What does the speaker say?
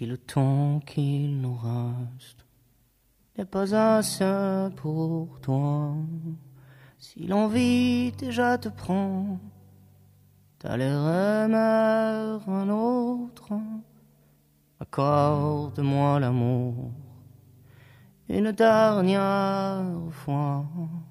Si le temps qu'il nous reste n'est pas assez pour toi, si l'envie déjà te prend d'aller aimer un autre, accorde-moi l'amour une dernière fois.